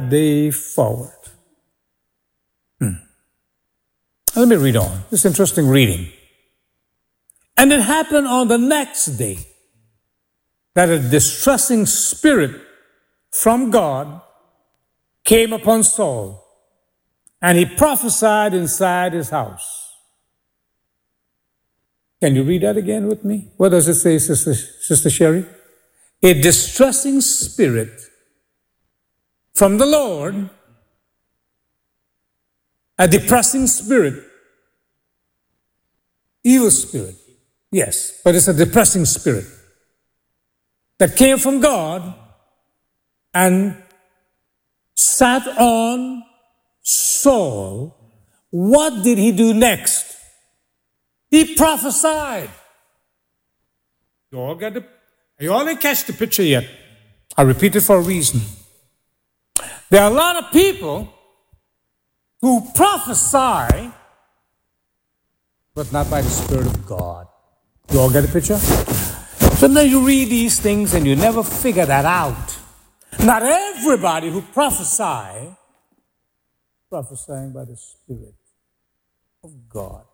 that day forward. Let me read on. This interesting reading. And it happened on the next day that a distressing spirit from God came upon Saul, and he prophesied inside his house. Can you read that again with me? What does it say, Sister Sherry? A distressing spirit from the Lord, a depressing spirit, evil spirit, yes, but it's a depressing spirit that came from God and sat on Saul. What did he do next? He prophesied. You all didn't catch the picture yet. I repeat it for a reason. There are a lot of people who prophesy, but not by the Spirit of God. You all get the picture? Sometimes you read these things and you never figure that out. Not everybody who prophesying by the Spirit of God.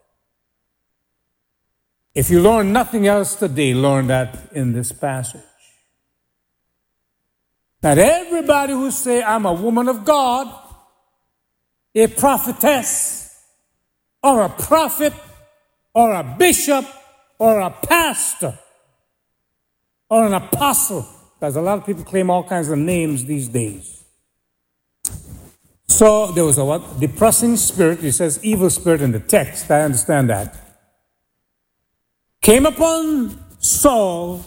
If you learn nothing else today, learn that in this passage. Not everybody who say, I'm a woman of God, a prophetess, or a prophet, or a bishop, or a pastor, or an apostle. Because a lot of people claim all kinds of names these days. So there was a what? Depressing spirit. It says evil spirit in the text. I understand that. Came upon Saul,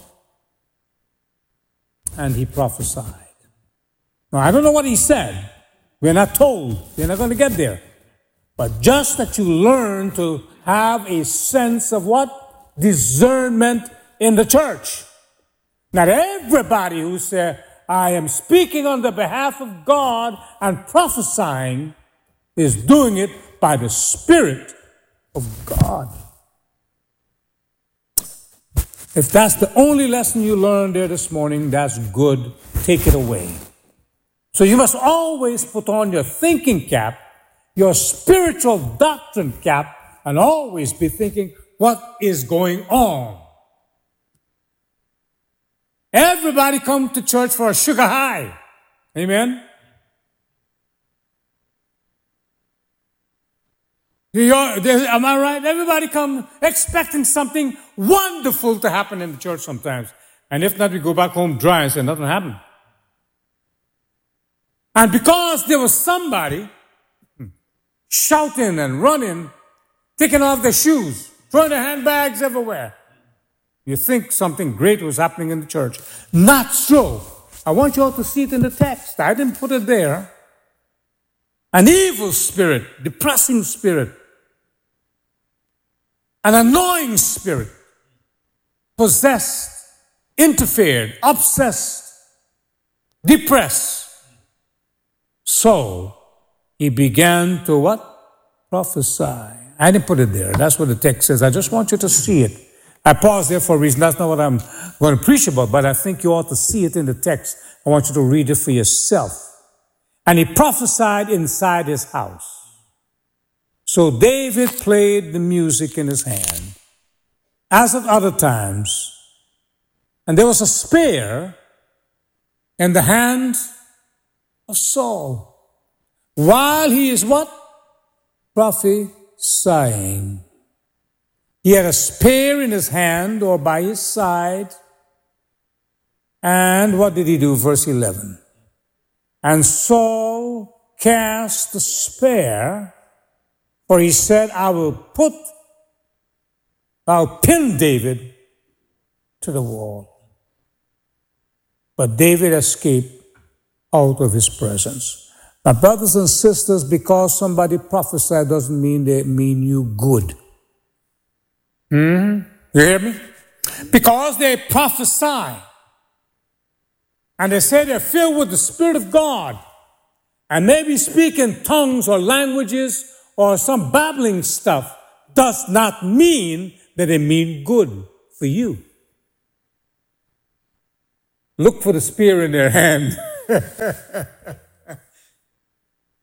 and he prophesied. Now, I don't know what he said. We're not told. We're not going to get there. But just that you learn to have a sense of what? Discernment in the church. Not everybody who says, I am speaking on the behalf of God and prophesying is doing it by the Spirit of God. If that's the only lesson you learned there this morning, that's good. Take it away. So you must always put on your thinking cap, your spiritual doctrine cap, and always be thinking, what is going on? Everybody come to church for a sugar high. Amen? Am I right? Everybody come expecting something wonderful to happen in the church sometimes. And if not, we go back home dry and say nothing happened. And because there was somebody shouting and running, taking off their shoes, throwing their handbags everywhere, you think something great was happening in the church. Not so. I want you all to see it in the text. I didn't put it there. An evil spirit, depressing spirit, an annoying spirit, possessed, interfered, obsessed, depressed. So he began to what? Prophesy. I didn't put it there. That's what the text says. I just want you to see it. I paused there for a reason. That's not what I'm going to preach about, but I think you ought to see it in the text. I want you to read it for yourself. And he prophesied inside his house. So David played the music in his hand, as at other times. And there was a spear in the hand of Saul, while he is what? Prophesying. He had a spear in his hand or by his side. And what did he do? Verse 11. And Saul cast the spear, for he said, I'll pin David to the wall. But David escaped out of his presence. Now, brothers and sisters, because somebody prophesied doesn't mean they mean you good. You hear me? Because they prophesy and they say they're filled with the Spirit of God and maybe speak in tongues or languages or some babbling stuff does not mean that they mean good for you. Look for the spear in their hand.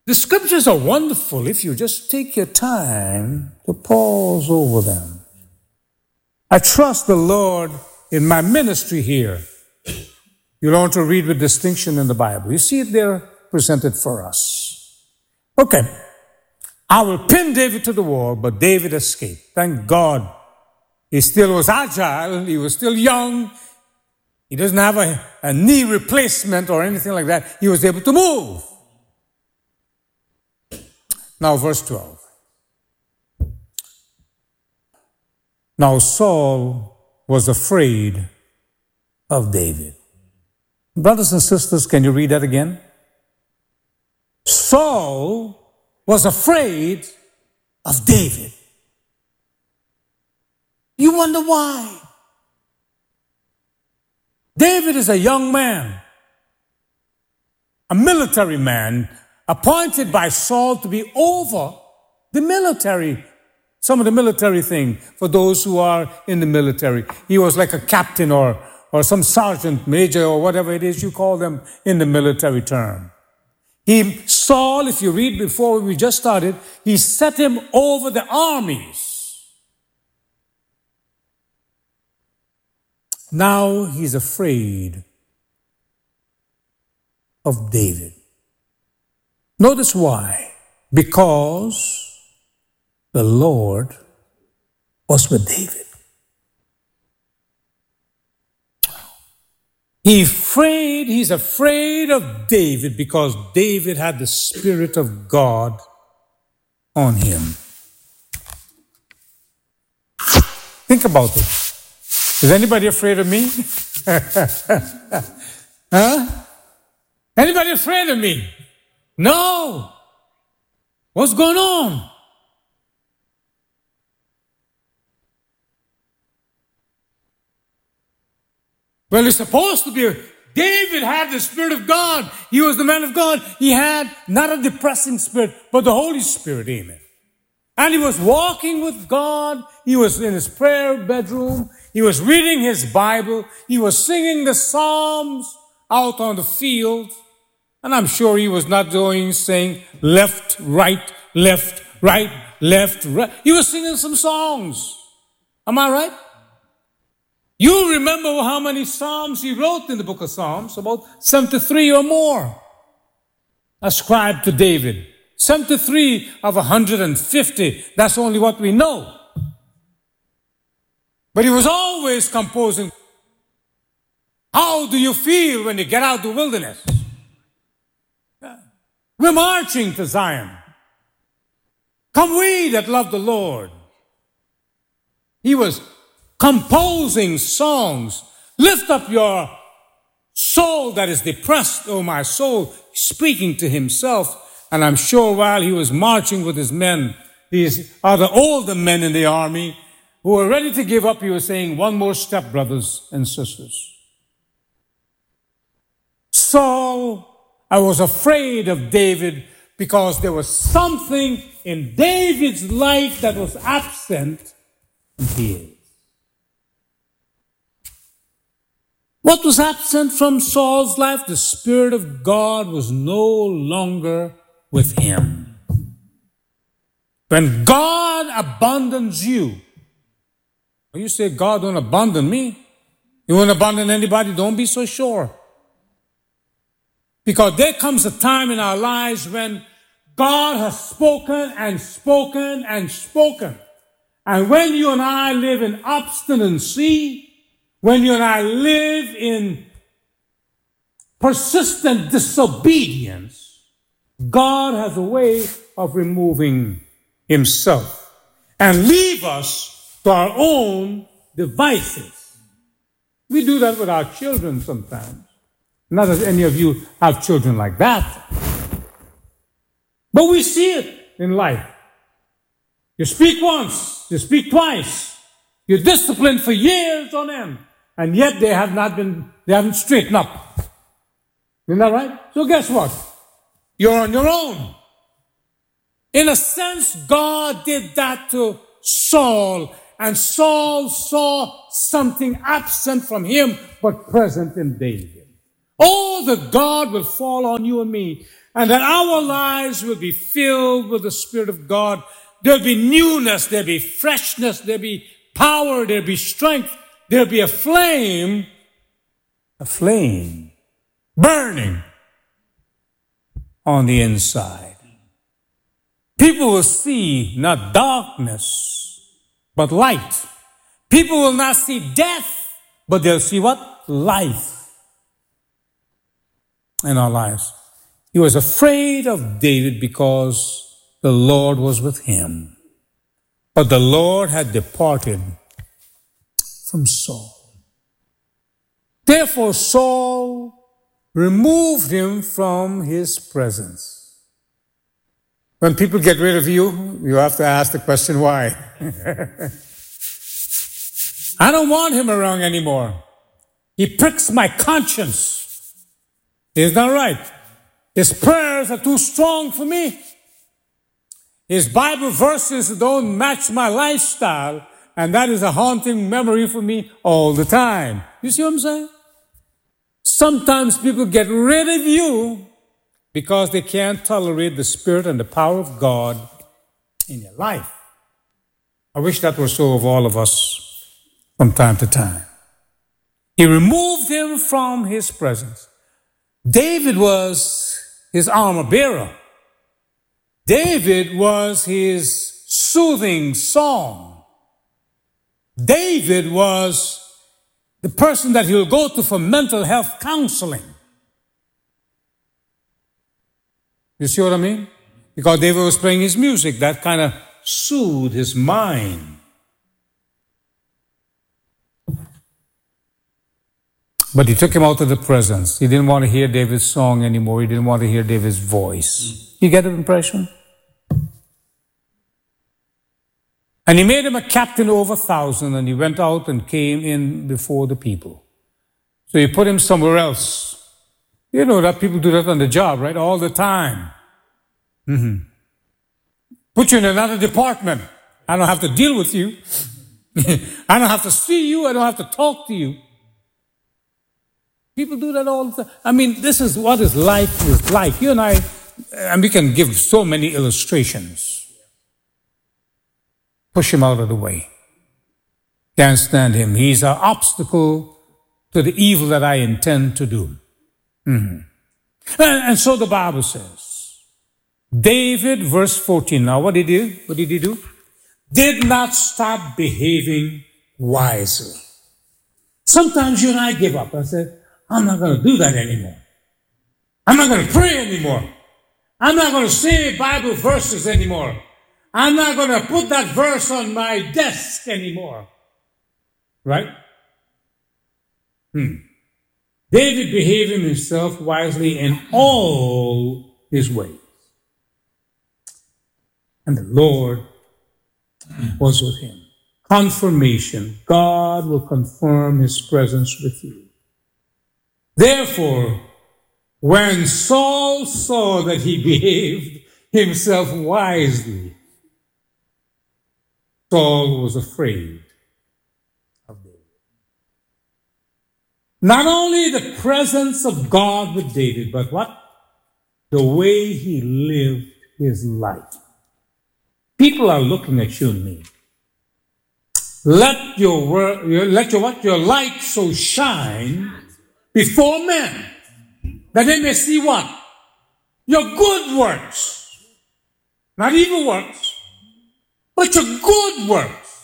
The scriptures are wonderful if you just take your time to pause over them. I trust the Lord in my ministry here. You learn to read with distinction in the Bible. You see it there presented for us. Okay. I will pin David to the wall, but David escaped. Thank God. He still was agile. He was still young. He doesn't have a knee replacement or anything like that. He was able to move. Now, verse 12. Now, Saul was afraid of David. Brothers and sisters, can you read that again? Saul was afraid of David. You wonder why? David is a young man, a military man, appointed by Saul to be over the military, some of the military thing for those who are in the military. He was like a captain or some sergeant major or whatever it is you call them in the military term. Saul, if you read before we just started, he set him over the armies. Now he's afraid of David. Notice why. Because the Lord was with David. He's afraid of David because David had the Spirit of God on him. Think about it. Is anybody afraid of me? Huh? Anybody afraid of me? No. What's going on? Well, it's supposed to be. David had the Spirit of God. He was the man of God. He had not a depressing spirit, but the Holy Spirit. Amen. And he was walking with God. He was in his prayer bedroom. He was reading his Bible. He was singing the Psalms out on the field. And I'm sure he was not saying left, right, left, right, left, right. He was singing some songs. Am I right? You remember how many Psalms he wrote in the book of Psalms? About 73 or more ascribed to David. 73 of 150. That's only what we know. But he was always composing. How do you feel when you get out the wilderness? We're marching to Zion. Come we that love the Lord. He was composing songs. Lift up your soul that is depressed, O my soul, speaking to himself. And I'm sure while he was marching with his men, these other older men in the army who were ready to give up, he was saying, one more step, brothers and sisters. Saul, I was afraid of David because there was something in David's life that was absent from his. What was absent from Saul's life? The Spirit of God was no longer with him. When God abandons you, you say, God don't abandon me. He won't abandon anybody. Don't be so sure. Because there comes a time in our lives when God has spoken and spoken and spoken. And when you and I live in obstinacy, when you and I live in persistent disobedience, God has a way of removing himself and leave us to our own devices. We do that with our children sometimes. Not that any of you have children like that. But we see it in life. You speak once, you speak twice, you're disciplined for years on end. And yet they haven't straightened up. Isn't that right? So guess what? You're on your own. In a sense, God did that to Saul. And Saul saw something absent from him, but present in David. Oh, that God will fall on you and me and that our lives will be filled with the Spirit of God. There'll be newness, there'll be freshness, there'll be power, there'll be strength, there'll be a flame burning on the inside. People will see not darkness, but light. People will not see death, but they'll see what? Life in our lives. He was afraid of David because the Lord was with him. But the Lord had departed from Saul. Therefore, Saul removed him from his presence. When people get rid of you, you have to ask the question, why? I don't want him around anymore. He pricks my conscience. It's not right. His prayers are too strong for me. His Bible verses don't match my lifestyle, and that is a haunting memory for me all the time. You see what I'm saying? Sometimes people get rid of you because they can't tolerate the Spirit and the power of God in your life. I wish that were so of all of us from time to time. He removed him from his presence. David was his armor bearer. David was his soothing song. David was the person that he will go to for mental health counseling. You see what I mean? Because David was playing his music, that kind of soothed his mind. But he took him out of the presence. He didn't want to hear David's song anymore. He didn't want to hear David's voice. You get the impression? And he made him a captain over 1,000, and he went out and came in before the people. So he put him somewhere else. You know that people do that on the job, right? All the time. Put you in another department. I don't have to deal with you. I don't have to see you. I don't have to talk to you. People do that all the time. I mean, this is what is life is like. You and I, and we can give so many illustrations. Push him out of the way. Can't stand him. He's an obstacle to the evil that I intend to do. And so the Bible says, David, verse 14. Now, what did he do? What did he do? Did not stop behaving wisely. Sometimes you and I give up. I said, I'm not going to do that anymore. I'm not going to pray anymore. I'm not going to say Bible verses anymore. I'm not going to put that verse on my desk anymore. Right? David behaved himself wisely in all his ways. And the Lord was with him. Confirmation. God will confirm his presence with you. Therefore, when Saul saw that he behaved himself wisely, Saul was afraid of David. Not only the presence of God with David, but what? The way he lived his life. People are looking at you and me. Let your light so shine before men, that they may see what? Your good works. Not evil works, but your good works.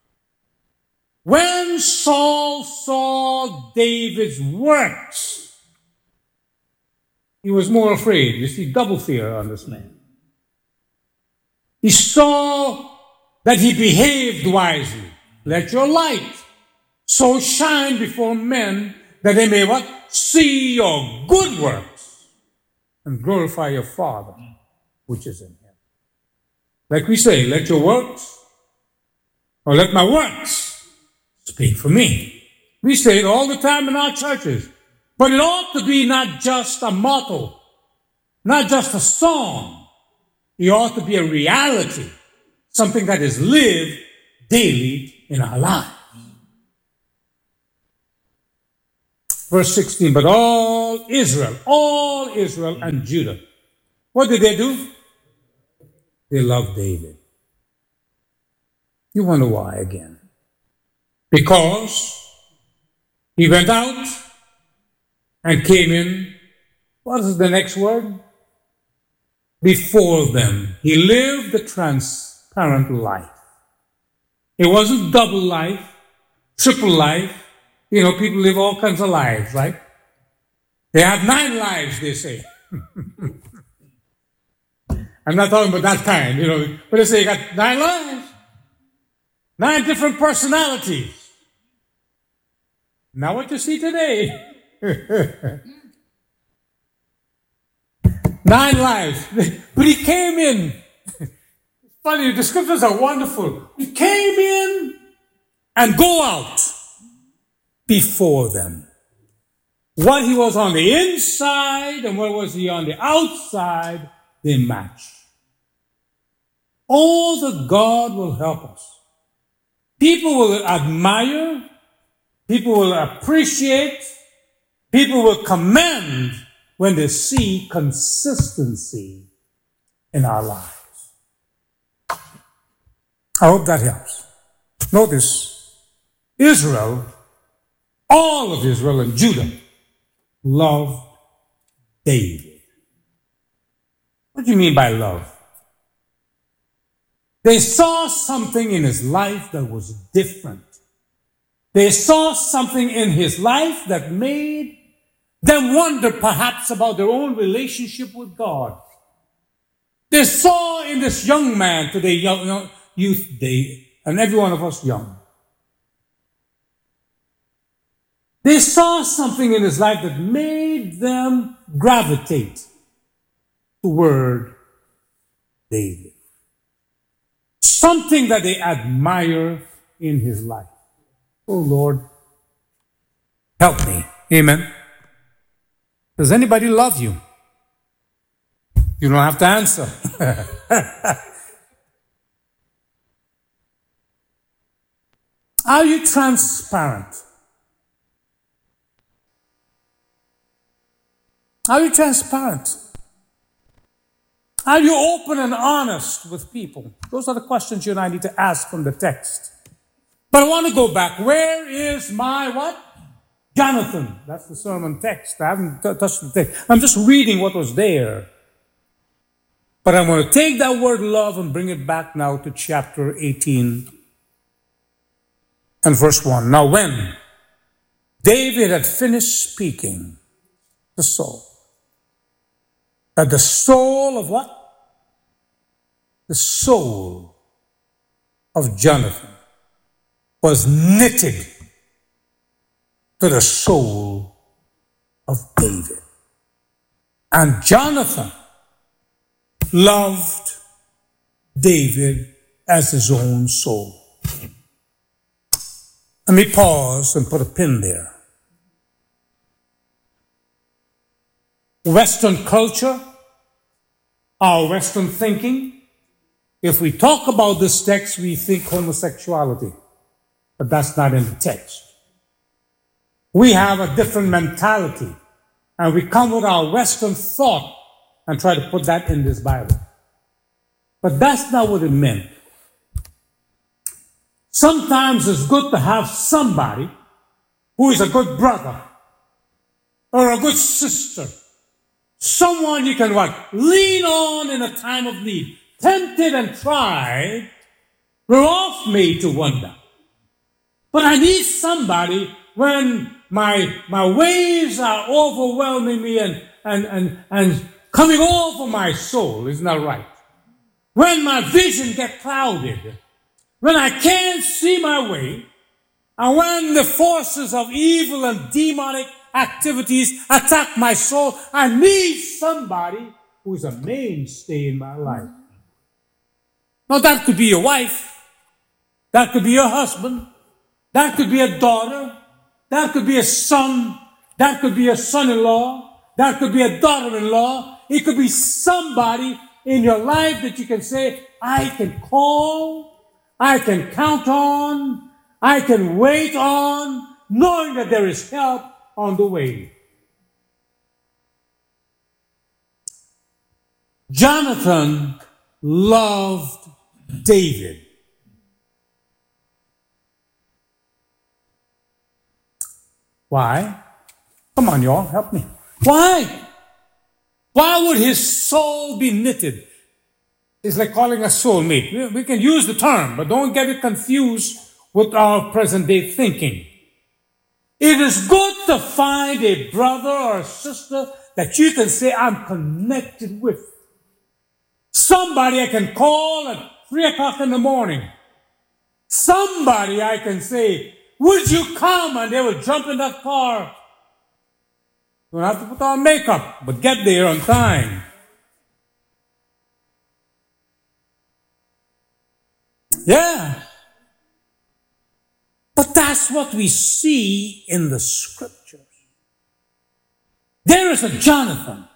When Saul saw David's works, he was more afraid. You see, double fear on this man. He saw that he behaved wisely. Let your light so shine before men that they may what? See your good works and glorify your Father which is in heaven. Like we say, let your works, or let my works speak for me. We say it all the time in our churches. But it ought to be not just a motto, not just a song. It ought to be a reality, something that is lived daily in our lives. Verse 16, but all Israel and Judah What did they do? They loved David. You wonder why again? Because he went out and came in. What is the next word? Before them. He lived a transparent life. It wasn't double life, triple life. You know, people live all kinds of lives, right? They have 9 lives, they say. I'm not talking about that kind, you know. But they say you got 9 lives. 9 different personalities. Not what you see today. 9 lives. But he came in. It's funny, the scriptures are wonderful. He came in and go out before them. What he was on the inside and what was he on the outside, they match. Oh, that God will help us. People will admire, people will appreciate, people will commend when they see consistency in our lives. I hope that helps. Notice, Israel, all of Israel and Judah, loved David. What do you mean by love? They saw something in his life that was different. They saw something in his life that made them wonder perhaps about their own relationship with God. They saw in this young man today, youth day, and every one of us young. They saw something in his life that made them gravitate toward David. Something that they admire in his life. Oh Lord, help me. Amen. Does anybody love you? You don't have to answer. Are you transparent? Are you transparent? Are you open and honest with people? Those are the questions you and I need to ask from the text. But I want to go back. Where is my what? Jonathan. That's the sermon text. I haven't touched the text. I'm just reading what was there. But I'm going to take that word love and bring it back now to chapter 18 and verse 1. Now when David had finished speaking to Saul, that the soul of what? The soul of Jonathan was knitted to the soul of David. And Jonathan loved David as his own soul. Let me pause and put a pin there. Western culture, our Western thinking, if we talk about this text, we think homosexuality. But that's not in the text. We have a different mentality, and we come with our Western thought and try to put that in this Bible. But that's not what it meant. Sometimes it's good to have somebody who is a good brother or a good sister. Someone you can what? Lean on in a time of need. Tempted and tried, we're oft made to wonder. But I need somebody when my waves are overwhelming me and coming over my soul. Isn't that right? When my vision gets clouded, when I can't see my way, and when the forces of evil and demonic activities attack my soul, I need somebody who is a mainstay in my life. Now that could be your wife, that could be your husband, that could be a daughter, that could be a son, that could be a son-in-law, that could be a daughter-in-law. It could be somebody in your life that you can say, I can call, I can count on, I can wait on, knowing that there is help on the way. Jonathan loved David. Why? Come on, y'all, help me. Why? Why would his soul be knitted? It's like calling a soulmate. We can use the term, but don't get it confused with our present day thinking. It is good to find a brother or a sister that you can say, I'm connected with. Somebody I can call at 3 o'clock in the morning. Somebody I can say, would you come? And they will jump in that car. Don't have to put on makeup, but get there on time. Yeah. But that's what we see in the scriptures. There is a Jonathan.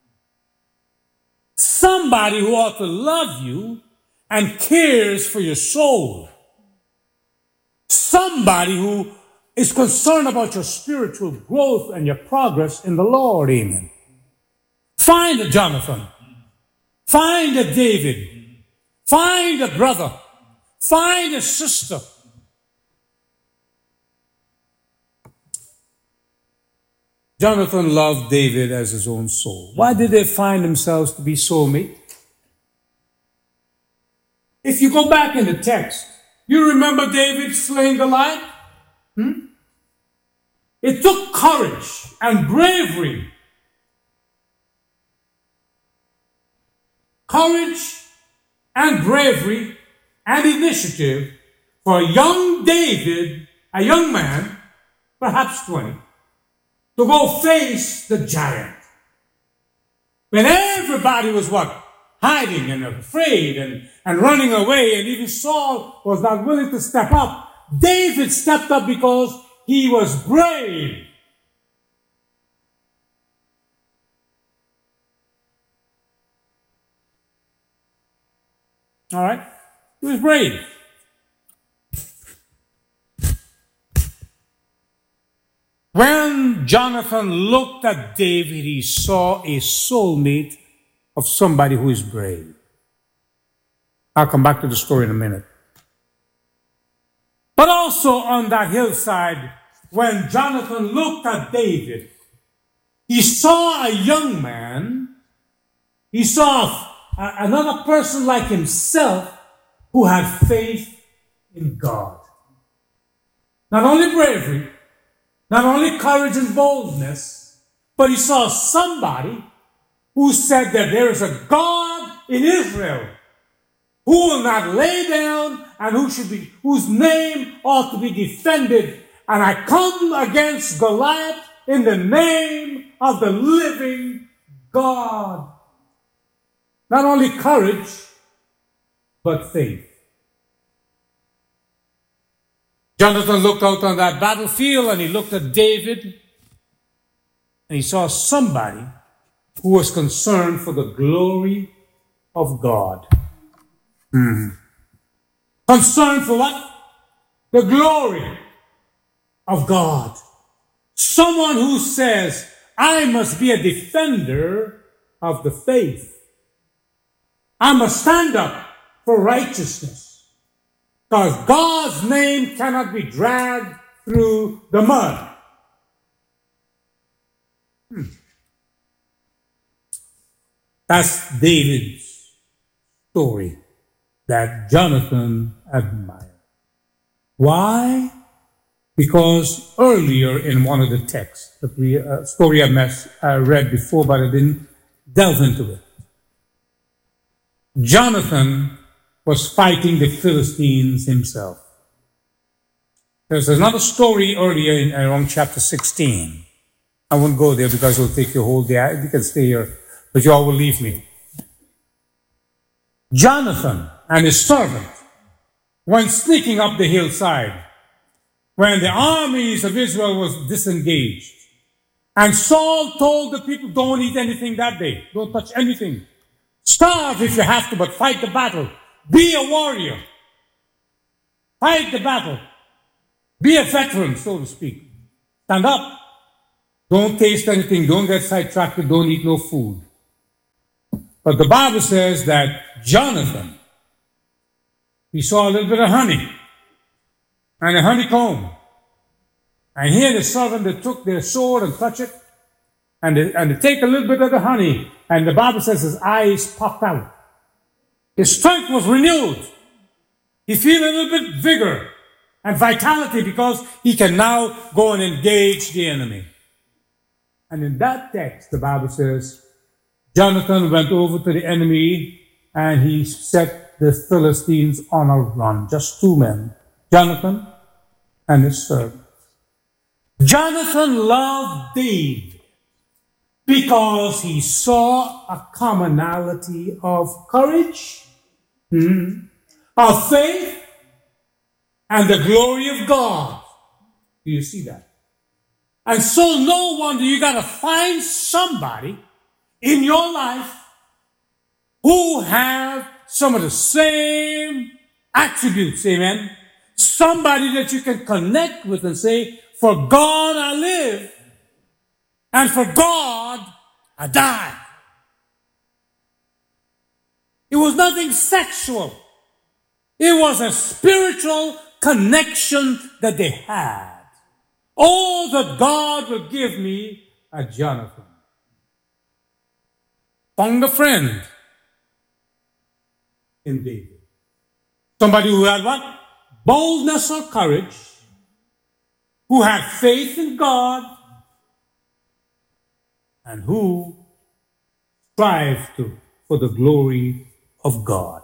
Somebody who ought to love you and cares for your soul. Somebody who is concerned about your spiritual growth and your progress in the Lord. Amen. Find a Jonathan. Find a David. Find a brother. Find a sister. Jonathan loved David as his own soul. Why did they find themselves to be soulmates? If you go back in the text, you remember David slaying Goliath? It took courage and bravery. Courage and bravery and initiative for young David, a young man, perhaps 20, to go face the giant. When everybody was what? Hiding and afraid and running away, and even Saul was not willing to step up. David stepped up because he was brave. All right? He was brave. When Jonathan looked at David, he saw a soulmate of somebody who is brave. I'll come back to the story in a minute. But also on that hillside, when Jonathan looked at David, he saw a young man. He saw another person like himself who had faith in God. Not only bravery, not only courage and boldness, but he saw somebody who said that there is a God in Israel who will not lay down and whose name ought to be defended. And I come against Goliath in the name of the living God. Not only courage, but faith. Jonathan looked out on that battlefield and he looked at David and he saw somebody who was concerned for the glory of God. Concerned for what? The glory of God. Someone who says, I must be a defender of the faith. I must stand up for righteousness. Because God's name cannot be dragged through the mud. That's David's story that Jonathan admired. Why? Because earlier in one of the texts, the story I read before, but I didn't delve into it. Jonathan was fighting the Philistines himself. There's another story earlier in around chapter 16. I won't go there because it will take you a whole day. You can stay here, but you all will leave me. Jonathan and his servant went sneaking up the hillside when the armies of Israel was disengaged. And Saul told the people, don't eat anything that day. Don't touch anything. Starve if you have to, but fight the battle. Be a warrior. Fight the battle. Be a veteran, so to speak. Stand up. Don't taste anything. Don't get sidetracked. Don't eat no food. But the Bible says that Jonathan, he saw a little bit of honey and a honeycomb. And he and his servant, they took their sword and touched it, and they take a little bit of the honey, and the Bible says his eyes popped out. His strength was renewed. He feel a little bit vigor and vitality because he can now go and engage the enemy. And in that text, the Bible says, Jonathan went over to the enemy and he set the Philistines on a run. Just two men, Jonathan and his servant. Jonathan loved David because he saw a commonality of courage, of faith, and the glory of God. Do you see that? And so no wonder you got to find somebody in your life who have some of the same attributes, amen? Somebody that you can connect with and say, for God I live, and for God I die. It was nothing sexual. It was a spiritual connection that they had. Oh, that God will give me a Jonathan. Found a friend in David. Somebody who had what? Boldness or courage, who had faith in God, and who strived for the glory of God.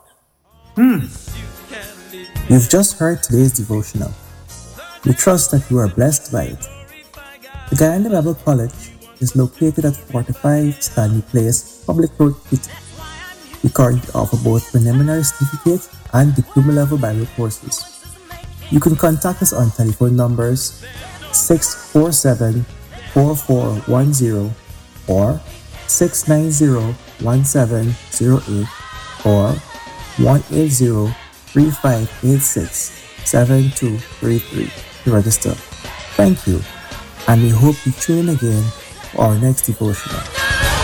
You've just heard today's devotional. We trust that you are blessed by it. The Guyana Bible College is located at 45 Stanley Place, Public Road, Kitty. We currently offer both preliminary certificate and diploma level Bible courses. You can contact us on telephone numbers 647-4410 or 690-1708 or 180-3586-7233 to register. Thank you, and we hope you tune in again for our next devotional.